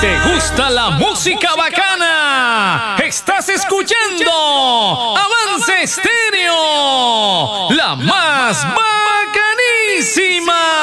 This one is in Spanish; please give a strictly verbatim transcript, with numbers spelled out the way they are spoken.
¿Te gusta la música bacana? Estás escuchando Avance Estéreo, la más bacanísima.